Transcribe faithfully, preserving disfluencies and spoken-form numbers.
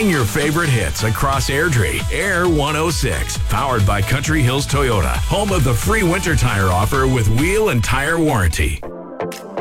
Playing your favorite hits across Airdrie. Air one oh six. Powered by Country Hills Toyota. Home of the free winter tire offer with wheel and tire warranty.